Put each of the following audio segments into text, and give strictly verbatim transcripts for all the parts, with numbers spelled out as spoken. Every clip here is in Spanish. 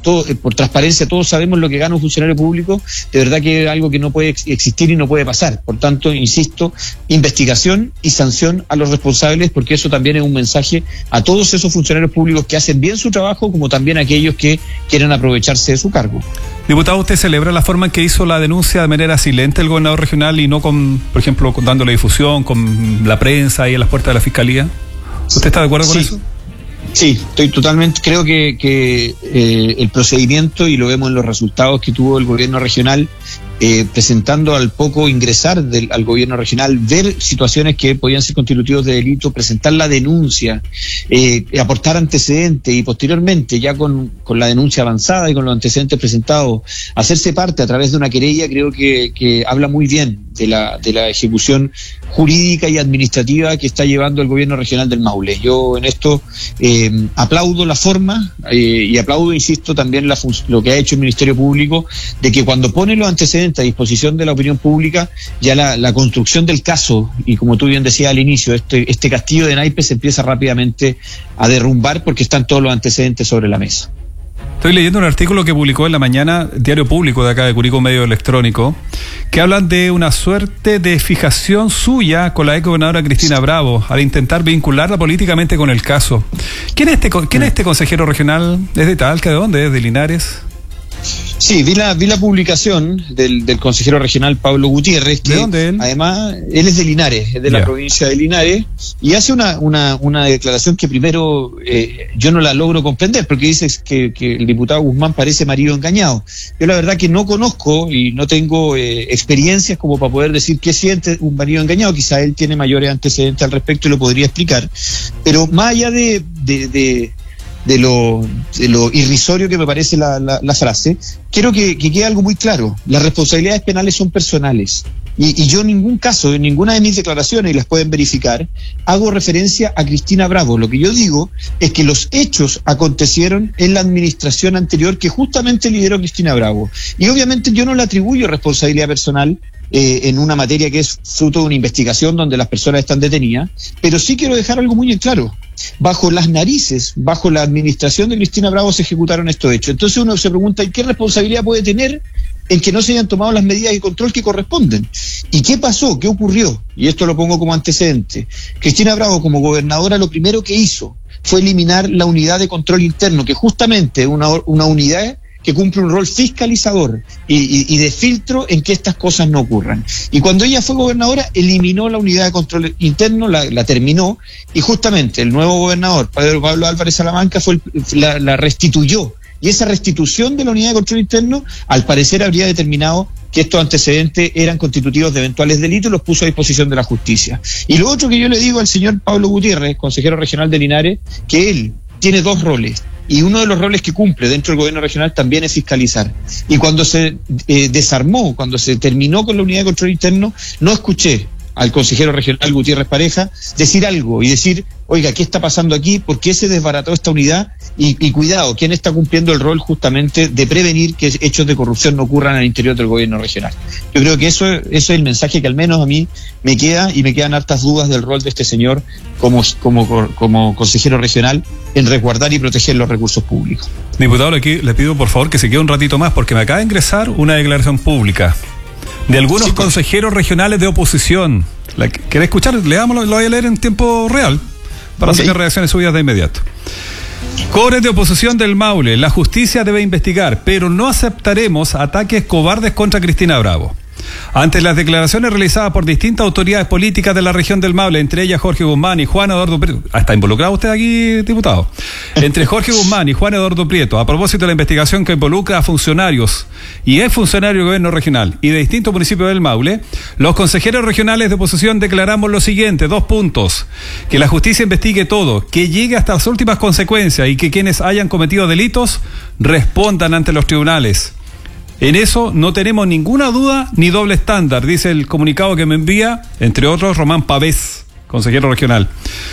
todo, por transparencia todos sabemos lo que gana un funcionario público, de verdad que es algo que no puede existir y no puede pasar. Por tanto, insisto, investigación y sanción a los responsables, porque eso también es un mensaje a todos esos funcionarios públicos que hacen bien su trabajo, como también a aquellos que quieren aprovecharse de su cargo. Diputado, ¿usted celebra la forma en que hizo la denuncia de manera silente el gobernador regional y no con, por ejemplo, con, dándole difusión, con la prensa y en las puertas de la fiscalía? ¿Usted está de acuerdo con sí. eso? Sí, estoy totalmente, creo que, que eh, el procedimiento, y lo vemos en los resultados que tuvo el gobierno regional, eh, presentando al poco ingresar del, al gobierno regional, ver situaciones que podían ser constitutivos de delito, presentar la denuncia, eh, aportar antecedentes y posteriormente, ya con, con la denuncia avanzada y con los antecedentes presentados, hacerse parte a través de una querella, creo que, que habla muy bien de la, de la ejecución jurídica y administrativa que está llevando el gobierno regional del Maule. Yo en esto eh, aplaudo la forma eh, y aplaudo, insisto, también la lo que ha hecho el Ministerio Público, de que cuando pone los antecedentes a disposición de la opinión pública, ya la, la construcción del caso, y como tú bien decías al inicio, este, este castillo de naipes se empieza rápidamente a derrumbar porque están todos los antecedentes sobre la mesa. Estoy leyendo un artículo que publicó en la mañana Diario Público de acá de Curicó Medio Electrónico, que hablan de una suerte de fijación suya con la ex gobernadora Cristina Bravo al intentar vincularla políticamente con el caso. ¿Quién es este, quién es este consejero regional? ¿Es de Talca? ¿De dónde? ¿Es de Linares? Sí, vi la, vi la publicación del, del consejero regional Pablo Gutiérrez, que ¿de dónde él? Además, él es de Linares, es de yeah. la provincia de Linares, y hace una, una, una declaración que primero eh, yo no la logro comprender, porque dice que, que el diputado Guzmán parece marido engañado. Yo la verdad que no conozco y no tengo eh, experiencias como para poder decir qué siente un marido engañado, quizá él tiene mayores antecedentes al respecto y lo podría explicar, pero más allá de... de, de De lo, de lo irrisorio que me parece la, la, la frase, quiero que, que quede algo muy claro. Las responsabilidades penales son personales. Y, y yo en ningún caso, en ninguna de mis declaraciones, y las pueden verificar, hago referencia a Cristina Bravo. Lo que yo digo es que los hechos acontecieron en la administración anterior que justamente lideró Cristina Bravo. Y obviamente yo no le atribuyo responsabilidad personal Eh, en una materia que es fruto de una investigación donde las personas están detenidas, pero sí quiero dejar algo muy en claro. Bajo las narices, bajo la administración de Cristina Bravo se ejecutaron estos hechos. Entonces uno se pregunta, ¿y qué responsabilidad puede tener en que no se hayan tomado las medidas de control que corresponden? ¿Y qué pasó? ¿Qué ocurrió? Y esto lo pongo como antecedente. Cristina Bravo, como gobernadora, lo primero que hizo fue eliminar la unidad de control interno, que justamente es una, una unidad que cumple un rol fiscalizador y, y, y de filtro en que estas cosas no ocurran. Y cuando ella fue gobernadora, eliminó la unidad de control interno, la, la terminó, y justamente el nuevo gobernador, Pablo, Pablo Álvarez Salamanca, fue el, la, la restituyó. Y esa restitución de la unidad de control interno, al parecer, habría determinado que estos antecedentes eran constitutivos de eventuales delitos y los puso a disposición de la justicia. Y lo otro que yo le digo al señor Pablo Gutiérrez, consejero regional de Linares, que él tiene dos roles. Y uno de los roles que cumple dentro del gobierno regional también es fiscalizar. Y cuando se eh, desarmó, cuando se terminó con la unidad de control interno, no escuché al consejero regional Gutiérrez Pareja decir algo y decir, oiga, ¿qué está pasando aquí? ¿Por qué se desbarató esta unidad? Y, y cuidado, ¿quién está cumpliendo el rol justamente de prevenir que hechos de corrupción no ocurran al interior del gobierno regional? Yo creo que eso, eso es el mensaje que al menos a mí me queda, y me quedan hartas dudas del rol de este señor como, como, como consejero regional en resguardar y proteger los recursos públicos. Diputado, le, le pido por favor que se quede un ratito más, porque me acaba de ingresar una declaración pública de algunos sí, consejeros regionales de oposición. ¿La quiere escuchar? Leámoslo, lo voy a leer en tiempo real para okay. sacar reacciones suyas de inmediato. Cobres de oposición del Maule. La justicia debe investigar, pero no aceptaremos ataques cobardes contra Cristina Bravo. Ante las declaraciones realizadas por distintas autoridades políticas de la región del Maule, entre ellas Jorge Guzmán y Juan Eduardo Prieto. ¿Está involucrado usted aquí, diputado? Entre Jorge Guzmán y Juan Eduardo Prieto, a propósito de la investigación que involucra a funcionarios y exfuncionarios del gobierno regional y de distintos municipios del Maule, los consejeros regionales de oposición declaramos lo siguiente, dos puntos: que la justicia investigue todo, que llegue hasta las últimas consecuencias y que quienes hayan cometido delitos respondan ante los tribunales. En eso no tenemos ninguna duda ni doble estándar, dice el comunicado que me envía, entre otros, Román Pavés, consejero regional.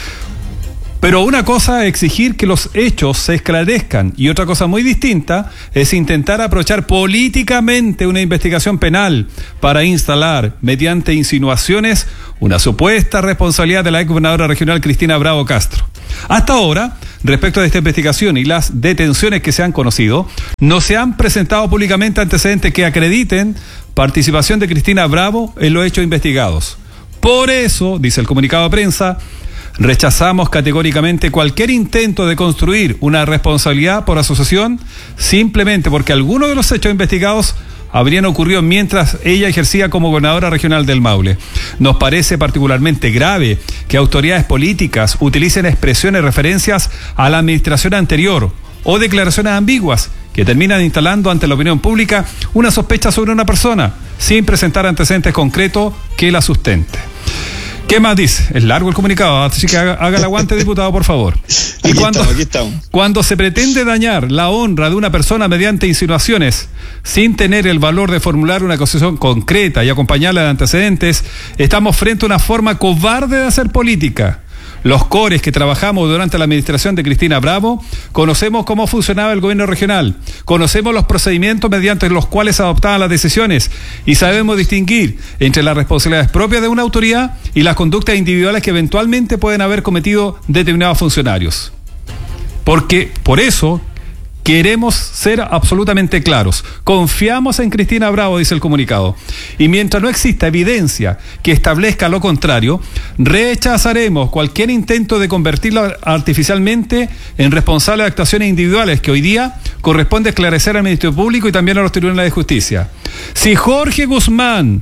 Pero una cosa es exigir que los hechos se esclarezcan y otra cosa muy distinta es intentar aprovechar políticamente una investigación penal para instalar, mediante insinuaciones, una supuesta responsabilidad de la ex gobernadora regional Cristina Bravo Castro. Hasta ahora, respecto de esta investigación y las detenciones que se han conocido, no se han presentado públicamente antecedentes que acrediten participación de Cristina Bravo en los hechos investigados. Por eso, dice el comunicado de prensa, rechazamos categóricamente cualquier intento de construir una responsabilidad por asociación simplemente porque algunos de los hechos investigados habrían ocurrido mientras ella ejercía como gobernadora regional del Maule. Nos parece particularmente grave que autoridades políticas utilicen expresiones referencias a la administración anterior o declaraciones ambiguas que terminan instalando ante la opinión pública una sospecha sobre una persona sin presentar antecedentes concretos que la sustente. ¿Qué más dice? Es largo el comunicado, así que haga, haga el aguante, diputado, por favor. Y aquí cuando, estamos, aquí estamos. Cuando se pretende dañar la honra de una persona mediante insinuaciones, sin tener el valor de formular una acusación concreta y acompañarla de antecedentes, estamos frente a una forma cobarde de hacer política. Los cores que trabajamos durante la administración de Cristina Bravo conocemos cómo funcionaba el gobierno regional, conocemos los procedimientos mediante los cuales se adoptaban las decisiones y sabemos distinguir entre las responsabilidades propias de una autoridad y las conductas individuales que eventualmente pueden haber cometido determinados funcionarios. Porque, por eso, queremos ser absolutamente claros. Confiamos en Cristina Bravo, dice el comunicado. Y mientras no exista evidencia que establezca lo contrario, rechazaremos cualquier intento de convertirlo artificialmente en responsable de actuaciones individuales que hoy día corresponde esclarecer al Ministerio Público y también a los tribunales de justicia. Si Jorge Guzmán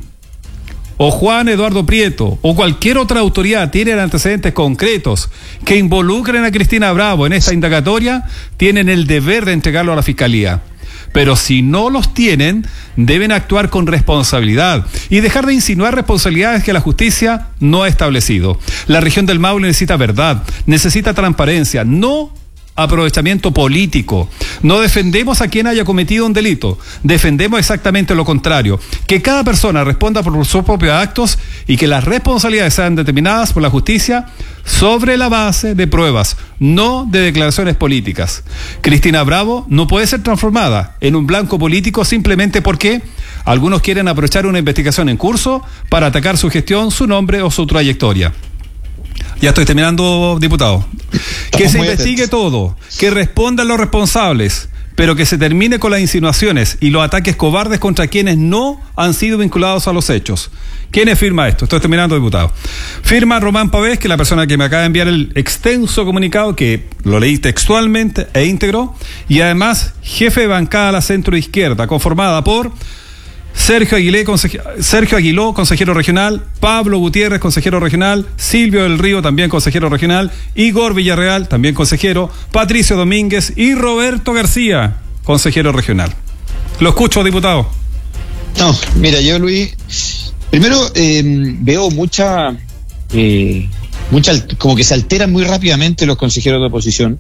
o Juan Eduardo Prieto o cualquier otra autoridad tienen antecedentes concretos que involucren a Cristina Bravo en esta indagatoria, tienen el deber de entregarlo a la Fiscalía. Pero si no los tienen, deben actuar con responsabilidad y dejar de insinuar responsabilidades que la justicia no ha establecido. La región del Maule necesita verdad, necesita transparencia, no aprovechamiento político. No defendemos a quien haya cometido un delito, defendemos exactamente lo contrario, que cada persona responda por sus propios actos y que las responsabilidades sean determinadas por la justicia sobre la base de pruebas, no de declaraciones políticas. Cristina Bravo no puede ser transformada en un blanco político simplemente porque algunos quieren aprovechar una investigación en curso para atacar su gestión, su nombre o su trayectoria. Ya estoy terminando, diputado. Que se investigue todo, que respondan los responsables, pero que se termine con las insinuaciones y los ataques cobardes contra quienes no han sido vinculados a los hechos. ¿Quiénes firma esto? Estoy terminando, diputado. Firma Román Pavés, que es la persona que me acaba de enviar el extenso comunicado, que lo leí textualmente e íntegro, y además jefe de bancada de la centro izquierda, conformada por Sergio Aguilé, conse- Sergio Aguiló, consejero regional, Pablo Gutiérrez, consejero regional, Silvio del Río, también consejero regional, Igor Villarreal, también consejero, Patricio Domínguez y Roberto García, consejero regional. Lo escucho, diputado. No, mira, yo, Luis, primero eh, veo mucha, eh, mucha, como que se alteran muy rápidamente los consejeros de oposición.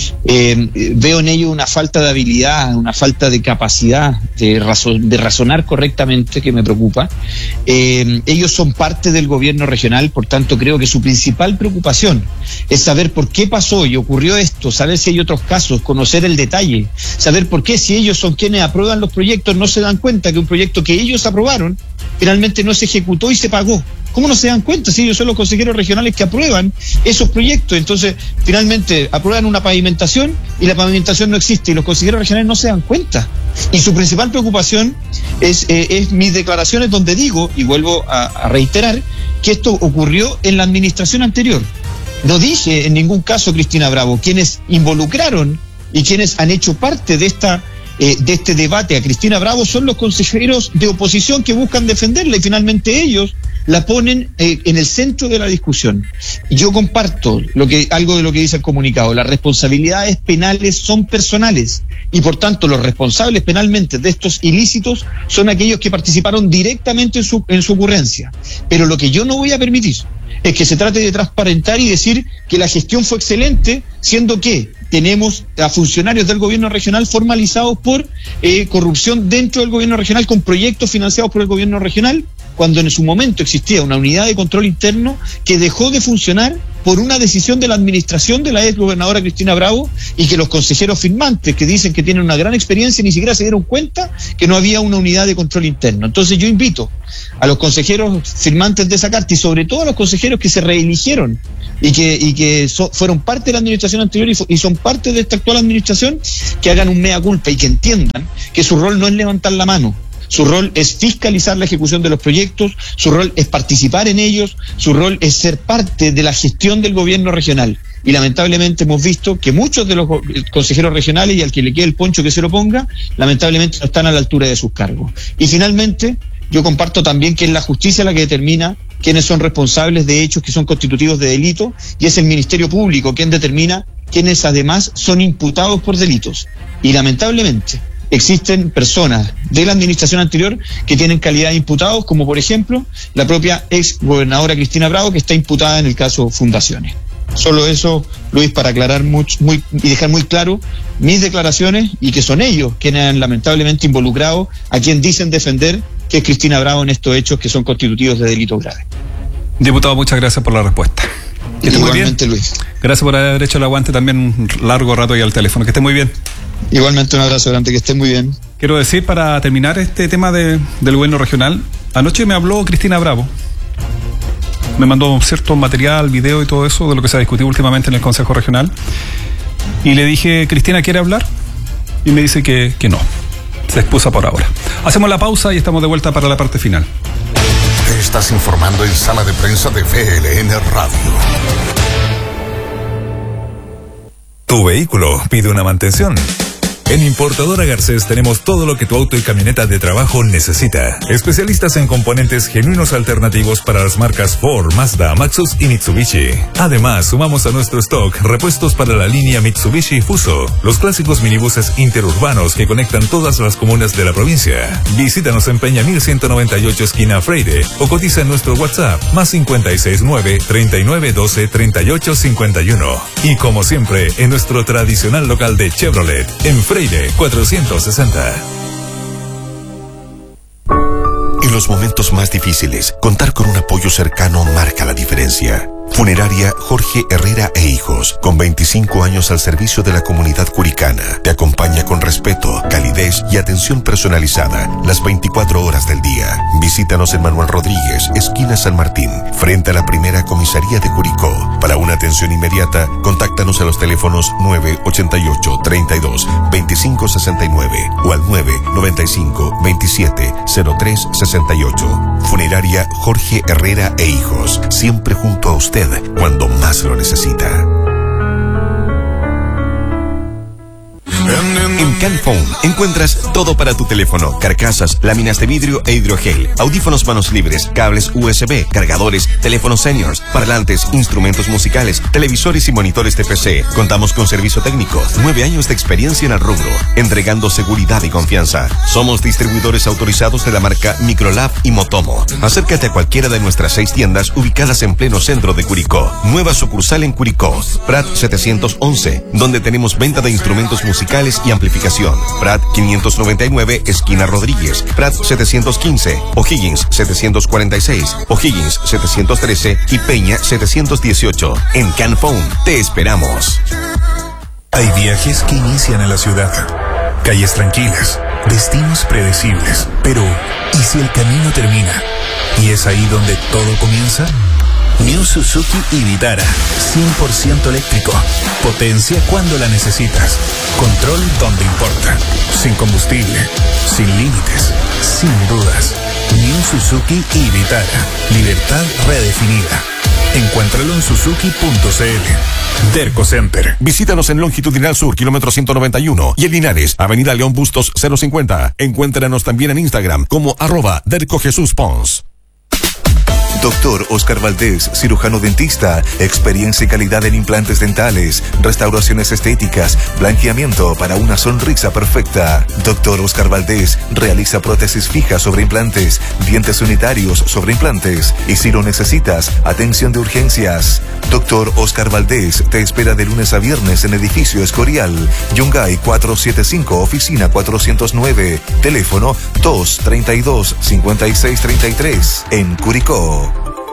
Eh, veo en ellos una falta de habilidad, una falta de capacidad de, razon, de razonar correctamente que me preocupa. Eh, ellos son parte del gobierno regional, por tanto creo que su principal preocupación es saber por qué pasó y ocurrió esto, saber si hay otros casos, conocer el detalle, saber por qué, si ellos son quienes aprueban los proyectos, no se dan cuenta que un proyecto que ellos aprobaron finalmente no se ejecutó y se pagó. ¿Cómo no se dan cuenta si ellos son los consejeros regionales que aprueban esos proyectos? Entonces, finalmente aprueban una pavimentación y la pavimentación no existe y los consejeros regionales no se dan cuenta. Y su principal preocupación es, eh, es mis declaraciones donde digo, y vuelvo a, a reiterar, que esto ocurrió en la administración anterior. No dije en ningún caso Cristina Bravo. Quienes involucraron y quienes han hecho parte de esta Eh, de este debate a Cristina Bravo son los consejeros de oposición que buscan defenderla y finalmente ellos la ponen eh, en el centro de la discusión. Yo comparto lo que algo de lo que dice el comunicado. Las responsabilidades penales son personales y por tanto los responsables penalmente de estos ilícitos son aquellos que participaron directamente en su, en su ocurrencia. Pero lo que yo no voy a permitir es que se trate de transparentar y decir que la gestión fue excelente, siendo que tenemos a funcionarios del gobierno regional formalizados por eh, corrupción dentro del gobierno regional con proyectos financiados por el gobierno regional cuando en su momento existía una unidad de control interno que dejó de funcionar por una decisión de la administración de la ex gobernadora Cristina Bravo, y que los consejeros firmantes, que dicen que tienen una gran experiencia, ni siquiera se dieron cuenta que no había una unidad de control interno. Entonces yo invito a los consejeros firmantes de esa carta, y sobre todo a los consejeros que se reeligieron y que, y que so, fueron parte de la administración anterior y, y son parte de esta actual administración, que hagan un mea culpa y que entiendan que su rol no es levantar la mano. Su rol es fiscalizar la ejecución de los proyectos, su rol es participar en ellos, su rol es ser parte de la gestión del gobierno regional. Y lamentablemente hemos visto que muchos de los consejeros regionales, y al que le quede el poncho que se lo ponga, lamentablemente no están a la altura de sus cargos. Y finalmente, yo comparto también que es la justicia la que determina quiénes son responsables de hechos que son constitutivos de delito, y es el Ministerio Público quien determina quiénes además son imputados por delitos. Y lamentablemente existen personas de la administración anterior que tienen calidad de imputados, como por ejemplo la propia ex gobernadora Cristina Bravo, que está imputada en el caso Fundaciones. Solo eso, Luis, para aclarar mucho, muy, y dejar muy claro mis declaraciones, y que son ellos quienes han lamentablemente involucrado a quien dicen defender, que es Cristina Bravo, en estos hechos que son constitutivos de delito grave. Diputado, muchas gracias por la respuesta. Que esté Igualmente, muy bien. Luis. Gracias por haber hecho el aguante también un largo rato ahí al teléfono. Que esté muy bien. Igualmente, un abrazo grande, que esté muy bien. Quiero decir, para terminar este tema de, del gobierno regional, anoche me habló Cristina Bravo. Me mandó cierto material, video y todo eso de lo que se ha discutido últimamente en el Consejo Regional. Y le dije, Cristina, ¿quiere hablar? Y me dice que, que no. Se expuso por ahora. Hacemos la pausa y estamos de vuelta para la parte final. Te estás informando en Sala de Prensa de V L N Radio. Tu vehículo pide una mantención. En Importadora Garcés tenemos todo lo que tu auto y camioneta de trabajo necesita. Especialistas en componentes genuinos alternativos para las marcas Ford, Mazda, Maxus y Mitsubishi. Además, sumamos a nuestro stock repuestos para la línea Mitsubishi Fuso, los clásicos minibuses interurbanos que conectan todas las comunas de la provincia. Visítanos en Peña mil ciento noventa y ocho esquina Freire o cotiza en nuestro WhatsApp más cincuenta y seis nueve, treinta y nueve doce, treinta y ocho cincuenta y uno. Y como siempre, en nuestro tradicional local de Chevrolet, en Freire cuatrocientos sesenta. En los momentos más difíciles, contar con un apoyo cercano marca la diferencia. Funeraria Jorge Herrera e Hijos, con veinticinco años al servicio de la comunidad curicana, te acompaña con respeto, calidez y atención personalizada las veinticuatro horas del día. Visítanos en Manuel Rodríguez, esquina San Martín, frente a la primera comisaría de Curicó. Para una atención inmediata, contáctanos a los teléfonos nueve ochenta y ocho, treinta y dos, veinticinco sesenta y nueve o al nueve noventa y cinco, veintisiete, cero tres sesenta y ocho. Funeraria Jorge Herrera e Hijos, siempre junto a usted cuando más lo necesita. En Canphone encuentras todo para tu teléfono: carcasas, láminas de vidrio e hidrogel, audífonos manos libres, cables U S B, cargadores, teléfonos seniors, parlantes, instrumentos musicales, televisores y monitores de P C. Contamos con servicio técnico, nueve años de experiencia en el rubro, entregando seguridad y confianza. Somos distribuidores autorizados de la marca Microlab y Motomo. Acércate a cualquiera de nuestras seis tiendas ubicadas en pleno centro de Curicó. Nueva sucursal en Curicó, Prat setecientos once, donde tenemos venta de instrumentos musicales y amplificación. Prat quinientos noventa y nueve, esquina Rodríguez. Prat setecientos quince, O'Higgins setecientos cuarenta y seis, O'Higgins setecientos trece y Peña setecientos dieciocho. En Canphone te esperamos. Hay viajes que inician en la ciudad, calles tranquilas, destinos predecibles. Pero, ¿y si el camino termina? ¿Y es ahí donde todo comienza? New Suzuki y Vitara, cien por ciento eléctrico. Potencia cuando la necesitas. Control donde importa. Sin combustible, sin límites, sin dudas. New Suzuki y Vitara. Libertad redefinida. Encuéntralo en suzuki punto c l. Derco Center. Visítanos en Longitudinal Sur, kilómetro ciento noventa y uno, y en Linares, Avenida León Bustos cero cincuenta. Encuéntranos también en Instagram como arroba Derco Jesús Pons. Doctor Oscar Valdés, cirujano dentista, experiencia y calidad en implantes dentales, restauraciones estéticas, blanqueamiento para una sonrisa perfecta. Doctor Oscar Valdés realiza prótesis fijas sobre implantes, dientes unitarios sobre implantes y si lo necesitas, atención de urgencias. Doctor Oscar Valdés te espera de lunes a viernes en edificio Escorial, Yungay cuatrocientos setenta y cinco, oficina cuatrocientos nueve, teléfono dos treinta y dos, cincuenta y seis treinta y tres, en Curicó.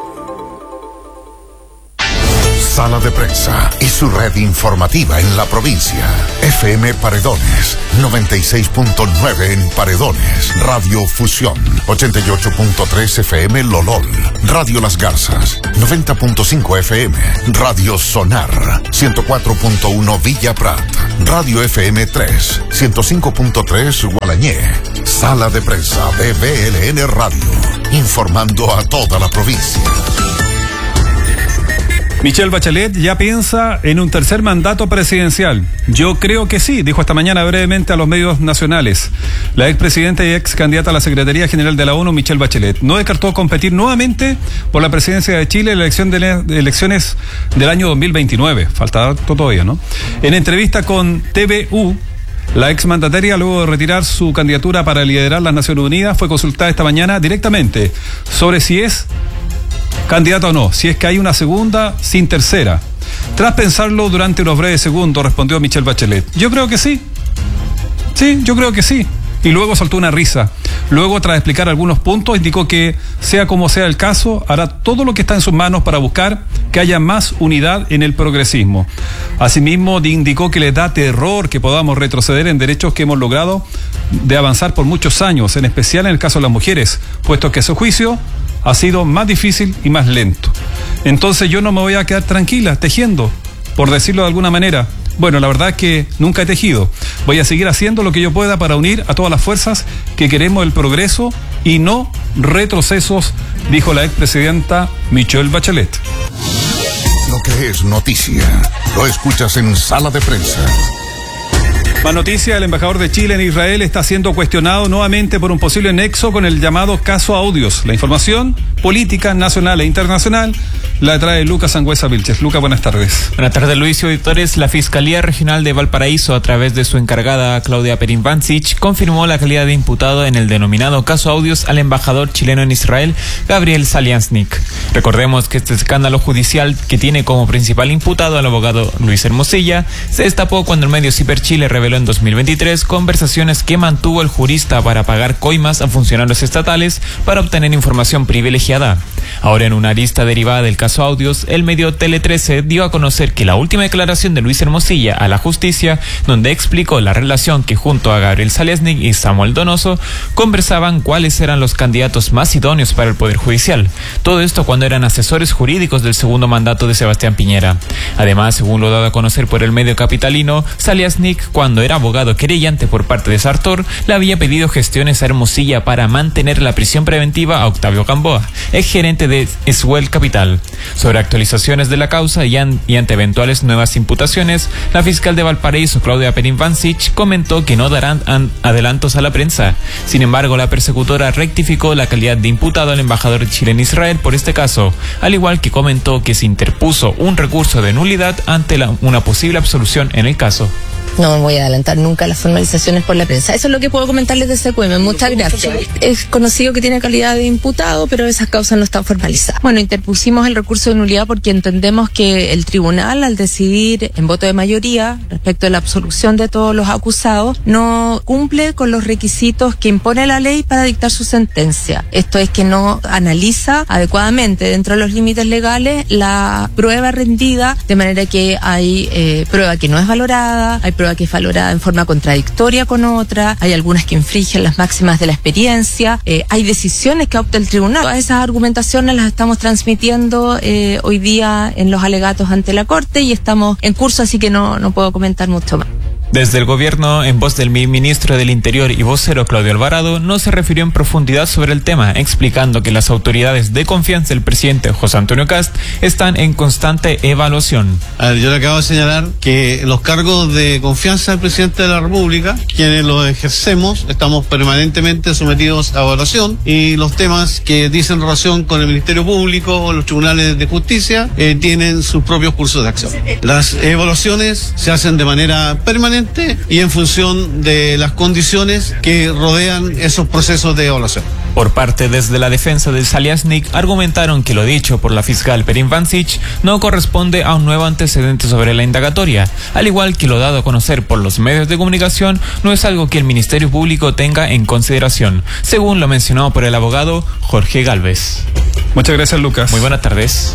Sala de Prensa y su red informativa en la provincia. F M Paredones, noventa y seis punto nueve en Paredones. Radio Fusión, ochenta y ocho punto tres F M Lolol. Radio Las Garzas, noventa punto cinco F M. Radio Sonar, ciento cuatro punto uno Villa Prat. Radio F M tres, ciento cinco punto tres Gualañé. Sala de Prensa de B L N Radio, informando a toda la provincia. Michelle Bachelet ya piensa en un tercer mandato presidencial. Yo creo que sí, dijo esta mañana brevemente a los medios nacionales. La expresidenta y ex candidata a la Secretaría General de la ONU, Michelle Bachelet, no descartó competir nuevamente por la presidencia de Chile en la elección de, le- de elecciones del año dos mil veintinueve. Falta todavía, ¿no? En entrevista con T V U, la exmandataria, luego de retirar su candidatura para liderar las Naciones Unidas, fue consultada esta mañana directamente sobre si es candidata o no, si es que hay una segunda sin tercera. Tras pensarlo durante unos breves segundos, respondió Michelle Bachelet: yo creo que sí. Sí, yo creo que sí. Y luego soltó una risa. Luego, tras explicar algunos puntos, indicó que, sea como sea el caso, hará todo lo que está en sus manos para buscar que haya más unidad en el progresismo. Asimismo, indicó que le da terror que podamos retroceder en derechos que hemos logrado de avanzar por muchos años, en especial en el caso de las mujeres, puesto que a su juicio ha sido más difícil y más lento. Entonces yo no me voy a quedar tranquila, tejiendo, por decirlo de alguna manera. Bueno, la verdad es que nunca he tejido. Voy a seguir haciendo lo que yo pueda para unir a todas las fuerzas que queremos el progreso y no retrocesos, dijo la expresidenta Michelle Bachelet. Lo que es noticia, lo escuchas en Sala de Prensa. Más noticia: el embajador de Chile en Israel está siendo cuestionado nuevamente por un posible nexo con el llamado caso Audios. La información política nacional e internacional la trae Lucas Sangüesa Vilches. Lucas, buenas tardes. Buenas tardes, Luis y auditores. La Fiscalía Regional de Valparaíso, a través de su encargada Claudia Perin-Vancic, confirmó la calidad de imputado en el denominado caso Audios al embajador chileno en Israel, Gabriel Saliasnik. Recordemos que este escándalo judicial, que tiene como principal imputado al abogado Luis Hermosilla, se destapó cuando el medio Ciper Chile reveló en dos mil veintitrés conversaciones que mantuvo el jurista para pagar coimas a funcionarios estatales para obtener información privilegiada. Ahora, en una arista derivada del caso Audios, el medio Tele trece dio a conocer que la última declaración de Luis Hermosilla a la justicia, donde explicó la relación que junto a Gabriel Saliasnik y Samuel Donoso conversaban cuáles eran los candidatos más idóneos para el Poder Judicial. Todo esto cuando eran asesores jurídicos del segundo mandato de Sebastián Piñera. Además, según lo dado a conocer por el medio capitalino, Saliasnik, cuando era abogado querellante por parte de Sartor, le había pedido gestiones a Hermosilla para mantener la prisión preventiva a Octavio Gamboa, ex gerente de Eswell Capital. Sobre actualizaciones de la causa y, an, y ante eventuales nuevas imputaciones, la fiscal de Valparaíso, Claudia Perin-Vancic, comentó que no darán an, adelantos a la prensa. Sin embargo, la persecutora rectificó la calidad de imputado al embajador de Chile en Israel por este caso, al igual que comentó que se interpuso un recurso de nulidad ante la, una posible absolución en el caso. No me voy a adelantar nunca las formalizaciones por la prensa. Eso es lo que puedo comentarles de ese C Q M. Muchas gracias. Es conocido que tiene calidad de imputado, pero esas causas no están formalizadas. Bueno, interpusimos el recurso de nulidad porque entendemos que el tribunal, al decidir en voto de mayoría respecto de la absolución de todos los acusados, no cumple con los requisitos que impone la ley para dictar su sentencia. Esto es que no analiza adecuadamente dentro de los límites legales la prueba rendida, de manera que hay eh, prueba que no es valorada, hay prueba que es valorada en forma contradictoria con otra, hay algunas que infringen las máximas de la experiencia, eh, hay decisiones que adopta el tribunal. Todas esas argumentaciones las estamos transmitiendo eh, hoy día en los alegatos ante la Corte y estamos en curso, así que no, no puedo comentar mucho más. Desde el gobierno, en voz del ministro del Interior y vocero Claudio Alvarado, no se refirió en profundidad sobre el tema, explicando que las autoridades de confianza del presidente José Antonio Kast están en constante evaluación. A ver, yo le acabo de señalar que los cargos de confianza del presidente de la República, quienes los ejercemos, estamos permanentemente sometidos a evaluación, y los temas que dicen relación con el Ministerio Público o los tribunales de justicia eh, tienen sus propios cursos de acción. Las evaluaciones se hacen de manera permanente y en función de las condiciones que rodean esos procesos de evaluación. Por parte desde la defensa del Saliasnik, argumentaron que lo dicho por la fiscal Perin Vancic no corresponde a un nuevo antecedente sobre la indagatoria, al igual que lo dado a conocer por los medios de comunicación no es algo que el Ministerio Público tenga en consideración, según lo mencionado por el abogado Jorge Gálvez. Muchas gracias, Lucas. Muy buenas tardes.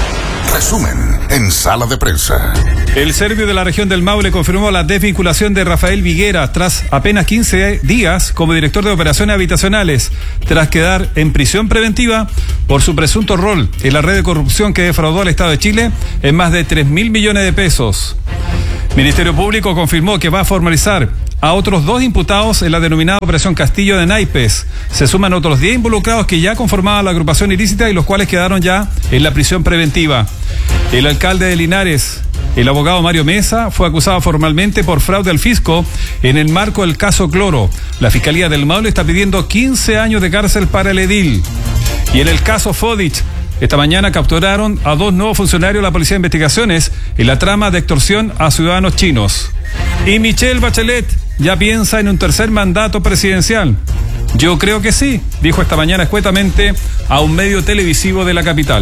Resumen en Sala de Prensa. El Servio de la región del Maule confirmó la desvinculación de Rafael Viguera tras apenas quince días como director de operaciones habitacionales, tras quedar en prisión preventiva por su presunto rol en la red de corrupción que defraudó al Estado de Chile en más de tres mil millones de pesos. Ministerio Público confirmó que va a formalizar a otros dos imputados en la denominada Operación Castillo de Naipes. Se suman otros diez involucrados que ya conformaban la agrupación ilícita y los cuales quedaron ya en la prisión preventiva. El alcalde de Linares, el abogado Mario Mesa, fue acusado formalmente por fraude al fisco en el marco del caso Cloro. La Fiscalía del Maule está pidiendo quince años de cárcel para el edil. Y en el caso Fodich, esta mañana capturaron a dos nuevos funcionarios de la Policía de Investigaciones en la trama de extorsión a ciudadanos chinos. Y Michelle Bachelet ya piensa en un tercer mandato presidencial. Yo creo que sí, dijo esta mañana escuetamente a un medio televisivo de la capital.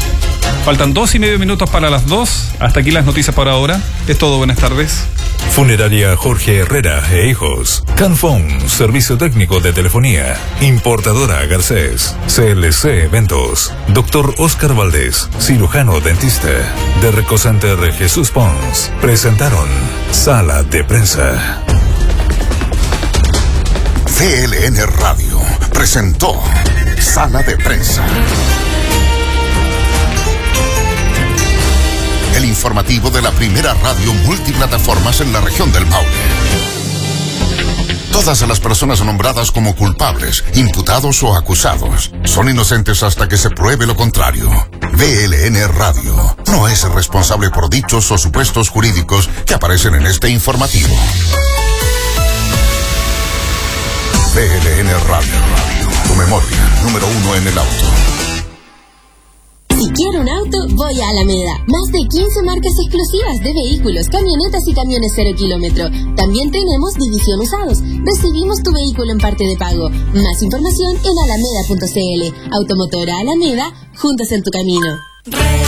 Faltan dos y medio minutos para las dos. Hasta aquí las noticias por ahora. Es todo, buenas tardes. Funeraria Jorge Herrera e Hijos. Canfón, servicio técnico de telefonía. Importadora Garcés. C L C Eventos. Doctor Oscar Valdés, cirujano dentista. De Recocenter Jesús Pons. Presentaron Sala de Prensa. C L N Radio presentó Sala de Prensa. El informativo de la primera radio multiplataformas en la región del Maule. Todas las personas nombradas como culpables, imputados o acusados son inocentes hasta que se pruebe lo contrario. V L N Radio no es responsable por dichos o supuestos jurídicos que aparecen en este informativo. V L N Radio, tu memoria, número uno en el auto. Si quiero un auto, voy a Alameda. Más de quince marcas exclusivas de vehículos, camionetas y camiones cero kilómetro. También tenemos división usados. Recibimos tu vehículo en parte de pago. Más información en alameda punto c l. Automotora Alameda, juntos en tu camino.